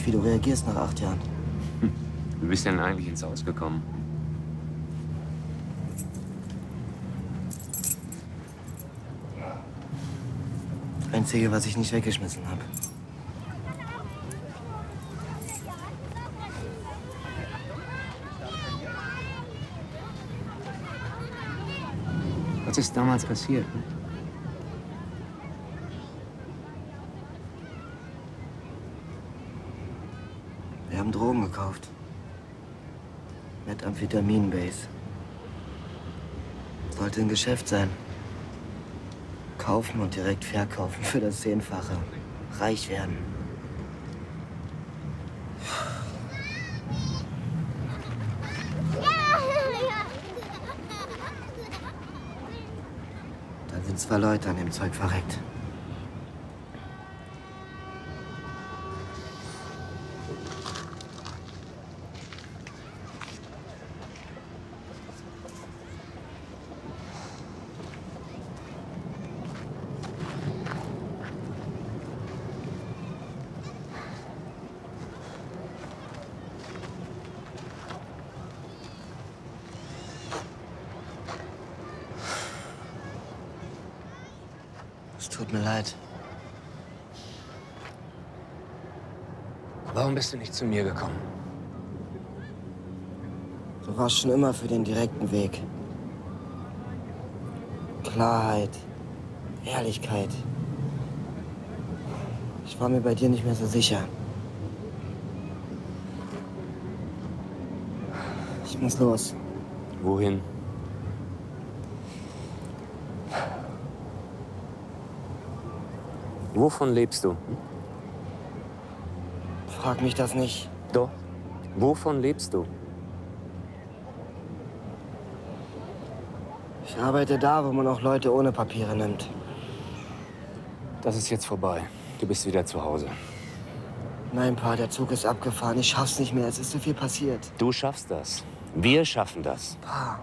wie du reagierst nach 8 Jahren. Wie bist du denn eigentlich ins Haus gekommen? Das Einzige, was ich nicht weggeschmissen habe. Was ist damals passiert? Wir haben Drogen gekauft. Methamphetamin-Base. Sollte ein Geschäft sein. Kaufen und direkt verkaufen für das 10-fache. Reich werden. Dann sind 2 Leute an dem Zeug verreckt. Es tut mir leid. Warum bist du nicht zu mir gekommen? Du warst schon immer für den direkten Weg. Klarheit, Ehrlichkeit. Ich war mir bei dir nicht mehr so sicher. Ich muss los. Wohin? Wovon lebst du? Frag mich das nicht. Doch. Wovon lebst du? Ich arbeite da, wo man auch Leute ohne Papiere nimmt. Das ist jetzt vorbei. Du bist wieder zu Hause. Nein, Pa, der Zug ist abgefahren. Ich schaff's nicht mehr. Es ist so viel passiert. Du schaffst das. Wir schaffen das. Pa.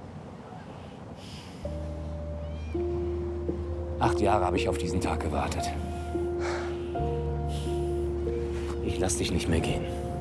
8 Jahre habe ich auf diesen Tag gewartet. Ich lass dich nicht mehr gehen.